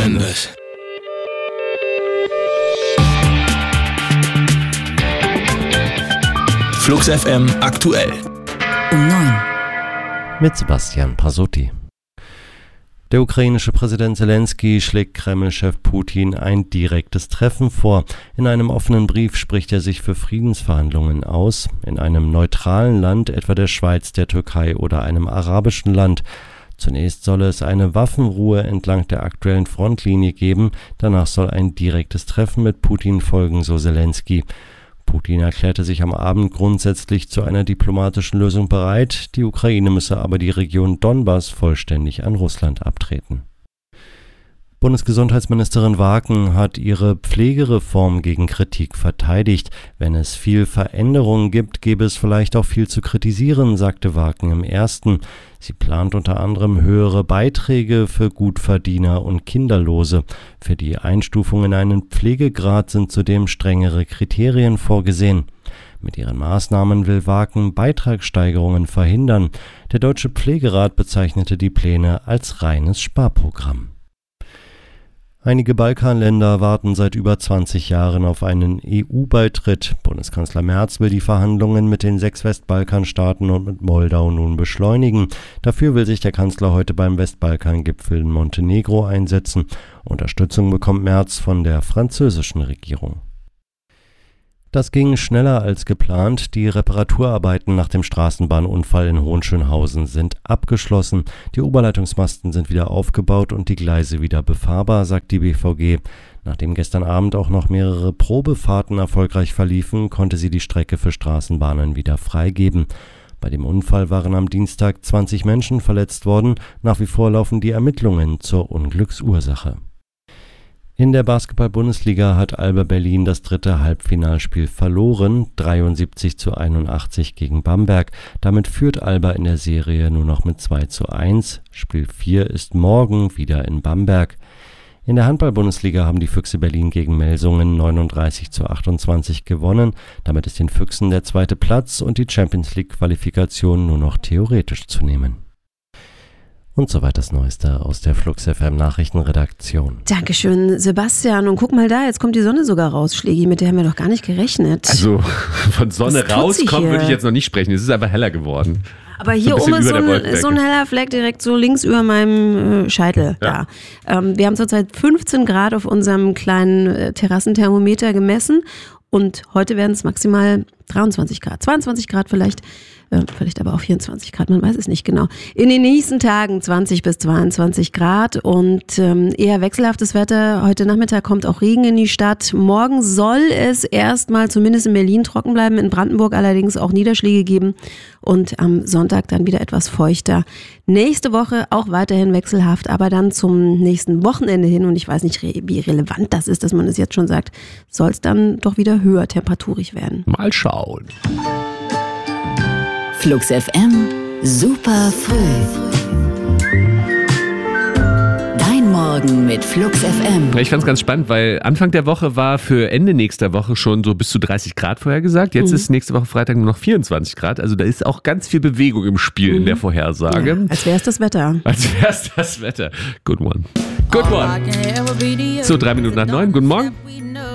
Mendes. Flux FM aktuell. Um 9. Mit Sebastian Pasotti. Der ukrainische Präsident Zelensky schlägt Kreml-Chef Putin ein direktes Treffen vor. In einem offenen Brief spricht er sich für Friedensverhandlungen aus, in einem neutralen Land, etwa der Schweiz, der Türkei oder einem arabischen Land. Zunächst soll es eine Waffenruhe entlang der aktuellen Frontlinie geben, danach soll ein direktes Treffen mit Putin folgen, so Zelensky. Putin erklärte sich am Abend grundsätzlich zu einer diplomatischen Lösung bereit, die Ukraine müsse aber die Region Donbass vollständig an Russland abtreten. Bundesgesundheitsministerin Waken hat ihre Pflegereform gegen Kritik verteidigt. Wenn es viel Veränderungen gibt, gäbe es vielleicht auch viel zu kritisieren, sagte Waken im Ersten. Sie plant unter anderem höhere Beiträge für Gutverdiener und Kinderlose. Für die Einstufung in einen Pflegegrad sind zudem strengere Kriterien vorgesehen. Mit ihren Maßnahmen will Waken Beitragssteigerungen verhindern. Der Deutsche Pflegerat bezeichnete die Pläne als reines Sparprogramm. Einige Balkanländer warten seit über 20 Jahren auf einen EU-Beitritt. Bundeskanzler Merz will die Verhandlungen mit den 6 Westbalkanstaaten und mit Moldau nun beschleunigen. Dafür will sich der Kanzler heute beim Westbalkan-Gipfel in Montenegro einsetzen. Unterstützung bekommt Merz von der französischen Regierung. Das ging schneller als geplant. Die Reparaturarbeiten nach dem Straßenbahnunfall in Hohenschönhausen sind abgeschlossen. Die Oberleitungsmasten sind wieder aufgebaut und die Gleise wieder befahrbar, sagt die BVG. Nachdem gestern Abend auch noch mehrere Probefahrten erfolgreich verliefen, konnte sie die Strecke für Straßenbahnen wieder freigeben. Bei dem Unfall waren am Dienstag 20 Menschen verletzt worden. Nach wie vor laufen die Ermittlungen zur Unglücksursache. In der Basketball-Bundesliga hat Alba Berlin das 3. Halbfinalspiel verloren, 73:81 gegen Bamberg. Damit führt Alba in der Serie nur noch mit 2:1. Spiel 4 ist morgen wieder in Bamberg. In der Handball-Bundesliga haben die Füchse Berlin gegen Melsungen 39:28 gewonnen. Damit ist den Füchsen der 2. Platz und die Champions-League-Qualifikation nur noch theoretisch zu nehmen. Und soweit das Neueste aus der Flux FM Nachrichtenredaktion. Dankeschön, Sebastian. Und guck mal da, jetzt kommt die Sonne sogar raus, Schlägi. Mit der haben wir doch gar nicht gerechnet. Also von Sonne rauskommen würde ich jetzt noch nicht sprechen. Es ist einfach heller geworden. Aber hier oben ist so ein heller Fleck direkt so links über meinem Scheitel. Ja. Da. Wir haben zurzeit 15 Grad auf unserem kleinen Terrassenthermometer gemessen. Und heute werden es maximal 23 Grad, 22 Grad vielleicht aber auch 24 Grad, man weiß es nicht genau. In den nächsten Tagen 20 bis 22 Grad und eher wechselhaftes Wetter. Heute Nachmittag kommt auch Regen in die Stadt. Morgen soll es erstmal zumindest in Berlin trocken bleiben, in Brandenburg allerdings auch Niederschläge geben und am Sonntag dann wieder etwas feuchter. Nächste Woche auch weiterhin wechselhaft, aber dann zum nächsten Wochenende hin, und ich weiß nicht, wie relevant das ist, dass man es jetzt schon sagt, soll es dann doch wieder höher temperaturig werden. Mal schauen. Flux FM, super früh. Dein Morgen mit Flux FM. Ich fand es ganz spannend, weil Anfang der Woche war für Ende nächster Woche schon so bis zu 30 Grad vorhergesagt. Jetzt ist nächste Woche Freitag nur noch 24 Grad. Also da ist auch ganz viel Bewegung im Spiel in der Vorhersage. Ja, als wäre es das Wetter. Als wäre es das Wetter. Good one. Good one. So, 3 Minuten nach 9. Guten Morgen.